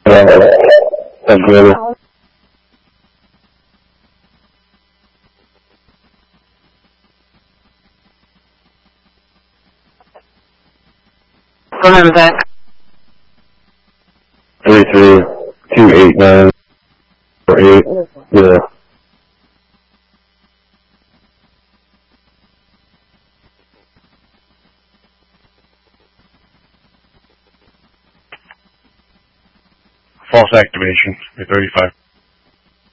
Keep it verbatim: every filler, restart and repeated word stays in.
Uh, that's good. Remember that. Three three two eight nine four eight. Yeah. False activation. You're thirty-five.